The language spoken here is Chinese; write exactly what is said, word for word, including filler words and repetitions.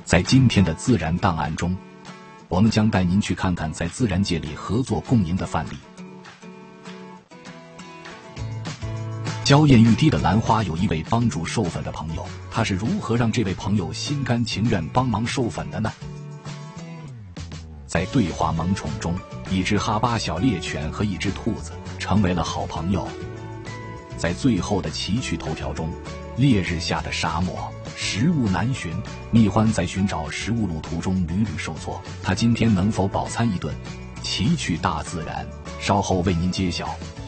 在今天的自然档案中，我们将带您去看看在自然界里合作共赢的范例。娇艳欲滴的兰花有一位帮助授粉的朋友，他是如何让这位朋友心甘情愿帮忙授粉的呢？在对话萌宠中，一只哈巴小猎犬和一只兔子成为了好朋友。在最后的奇趣头条中，烈日下的沙漠，食物难寻，蜜獾在寻找食物路途中屡屡受挫，他今天能否饱餐一顿？奇趣大自然，稍后为您揭晓。